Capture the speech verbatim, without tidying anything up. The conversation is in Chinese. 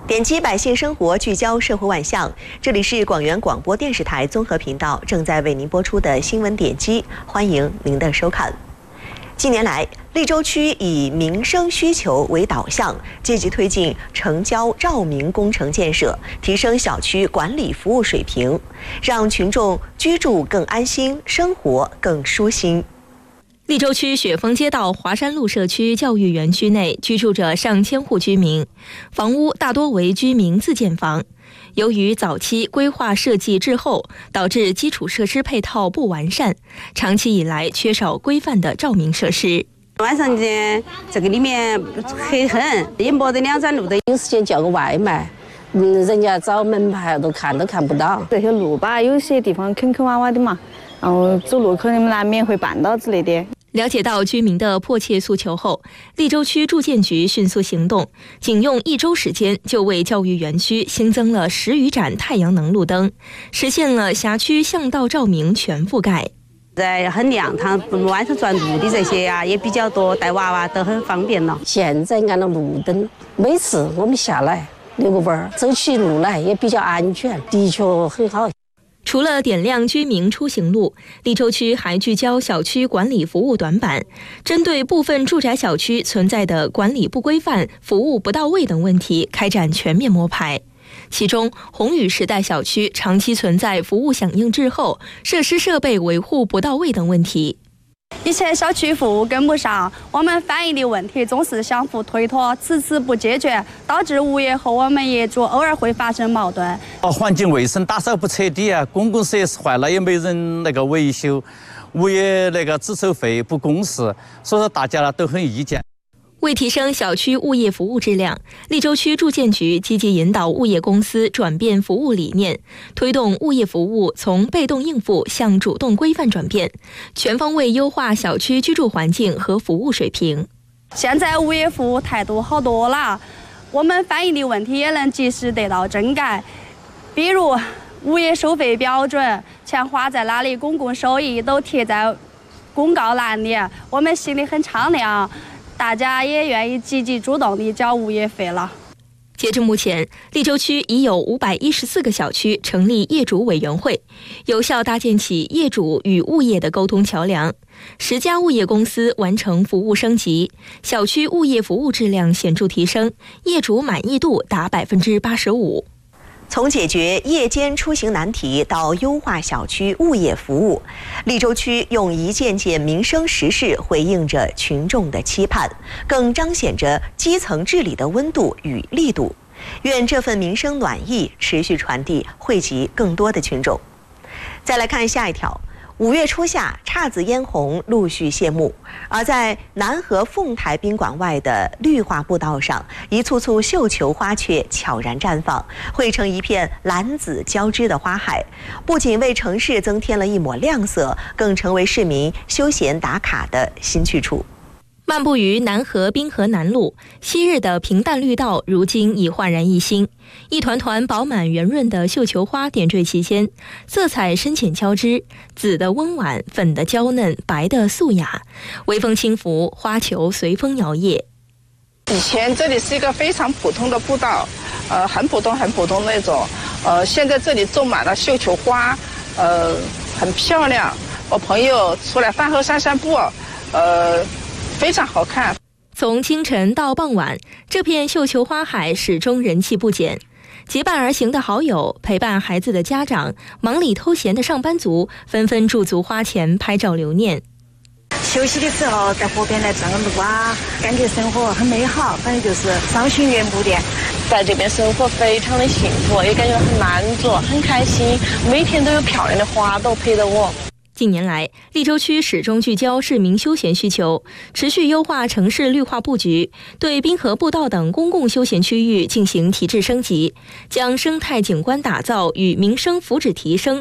点击百姓生活，聚焦社会万象。这里是广元广播电视台综合频道正在为您播出的新闻点击，欢迎您的收看。近年来，利州区以民生需求为导向，积极推进城郊照明工程建设，提升小区管理服务水平，让群众居住更安心，生活更舒心。利州区雪峰街道华山路社区教育园区内居住着上千户居民，房屋大多为居民自建房。由于早期规划设计滞后，导致基础设施配套不完善，长期以来缺少规范的照明设施。 晚上呢，这个里面黑很，也没得两盏路灯，有时间叫个外卖。嗯，人家找门牌都看都看不到。 这些路吧，有些地方坑坑洼洼的嘛，然后走路可能难免会绊倒之类的。 了解到居民的迫切诉求后，利州区住建局迅速行动，仅用一周时间就为教育园区新增了十余盏太阳能路灯，实现了辖区巷道照明全覆盖。 在很亮堂，晚上转路的这些啊也比较多，带娃娃都很方便了。现在安了路灯，每次我们下来遛个弯儿，走起路来也比较安全，的确很好。 除了点亮居民出行路，利州区还聚焦小区管理服务短板，针对部分住宅小区存在的管理不规范、服务不到位等问题，开展全面摸排。其中，宏宇时代小区长期存在服务响应滞后、设施设备维护不到位等问题。 以前小区服务跟不上，我们反映的问题总是相互推脱，迟迟不解决，导致物业和我们业主偶尔会发生矛盾。 环境卫生打扫不彻底啊，公共设施坏了也没人那个维修，物业那个只收费不公示，所以说大家呢都很意见。 为提升小区物业服务质量，利州区住建局积极引导物业公司转变服务理念，推动物业服务从被动应付向主动规范转变，全方位优化小区居住环境和服务水平。 现在物业服务态度好多了，我们反映的问题也能及时得到整改，比如物业收费标准、钱花在哪里、公共收益都贴在公告栏里，我们心里很敞亮。大家也愿意积极主动地交物业费了。 截至目前，利州区已有五百一十四个小区成立业主委员会，有效搭建起业主与物业的沟通桥梁。十家物业公司完成服务升级，小区物业服务质量显著提升，业主满意度达百分之八十五。从解决夜间出行难题到优化小区物业服务，利州区用一件件民生实事回应着群众的期盼，更彰显着基层治理的温度与力度。愿这份民生暖意持续传递，惠及更多的群众。再来看下一条。五月初夏，姹紫嫣红陆续谢幕，而在南河凤台宾馆外的绿化步道上，一簇簇绣球花却悄然绽放，汇成一片蓝紫交织的花海，不仅为城市增添了一抹亮色，更成为市民休闲打卡的新去处。漫步于南河滨河南路，昔日的平淡绿道如今已焕然一新，一团团饱满圆润的绣球花点缀其间，色彩深浅交织，紫的温婉，粉的娇嫩，白的素雅，微风轻拂，花球随风摇曳。 以前这里是一个非常普通的步道，呃，很普通很普通那种，呃，现在这里种满了绣球花，呃，很漂亮。我朋友出来饭后散散步，呃。非常好看。 从清晨到傍晚，这片绣球花海始终人气不减。结伴而行的好友，陪伴孩子的家长，忙里偷闲的上班族，纷纷驻足花前拍照留念。 休息的时候在河边来转个路啊，感觉生活很美好，反正就是赏心悦目的。 在这边生活非常的幸福，也感觉很满足，很开心，每天都有漂亮的花朵陪着我。 近年来，利州区始终聚焦市民休闲需求，持续优化城市绿化布局，对滨河步道等公共休闲区域进行提质升级，将生态景观打造与民生福祉提升